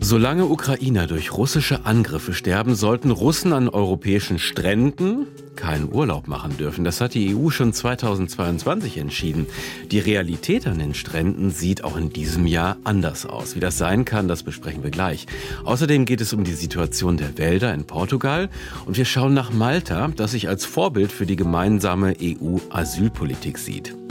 Solange Ukrainer durch russische Angriffe sterben, sollten Russen an europäischen Stränden keinen Urlaub machen dürfen. Das hat die EU schon 2022 entschieden. Die Realität an den Stränden sieht auch in diesem Jahr anders aus. Wie das sein kann, das besprechen wir gleich. Außerdem geht es um die Situation der Wälder in Portugal und wir schauen nach Malta, das sich als Vorbild für die gemeinsame EU-Asylpolitik sieht.